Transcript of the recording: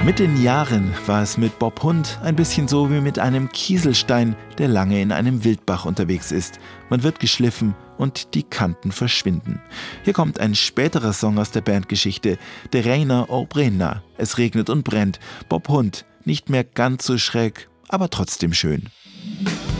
Mit den Jahren war es mit Bob Hund ein bisschen so wie mit einem Kieselstein, der lange in einem Wildbach unterwegs ist. Man wird geschliffen und die Kanten verschwinden. Hier kommt ein späterer Song aus der Bandgeschichte, De Reina o Brenna. Es regnet und brennt. Bob Hund, nicht mehr ganz so schräg, aber trotzdem schön.